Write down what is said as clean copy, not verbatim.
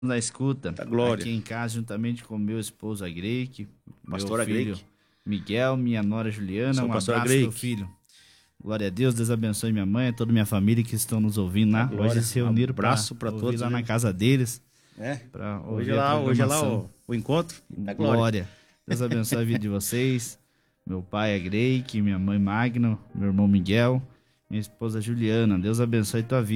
na escuta. Tá, glória. Aqui em casa, juntamente com meu esposo Agreik, meu Pastora filho Agreik. Miguel, minha nora Juliana, Sou um pastor abraço, Agreik. meu filho. Glória a Deus, Deus abençoe minha mãe, toda minha família que estão nos ouvindo lá. Tá, glória. Hoje se reuniram Abraço para pra ouvir todos, lá né? na casa deles. É. Hoje é lá o encontro. Tá, glória. Glória. Deus abençoe a vida de vocês. Meu pai é Greik, minha mãe Magno, meu irmão Miguel, minha esposa Juliana. Deus abençoe tua vida.